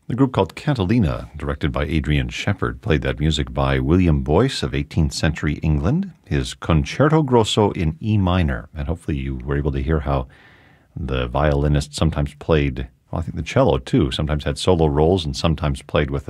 The group called Cantilena, directed by Adrian Shepherd, played that music by William Boyce of 18th century England, his Concerto Grosso in E minor. And hopefully you were able to hear how the violinist sometimes played, well, I think the cello too, sometimes had solo roles and sometimes played with